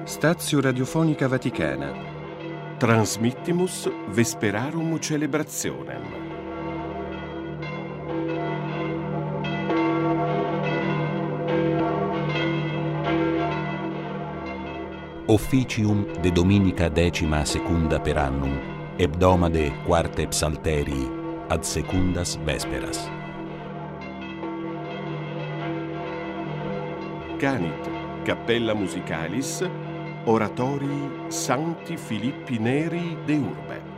Stazio Radiofonica Vaticana. Transmittimus Vesperarum Celebrationem. Officium de Dominica 12 per annum, hebdomade quarte psalterii, ad secundas vesperas. Canit Cappella Musicalis Oratorii Sancti Filippi Neri de Urbe.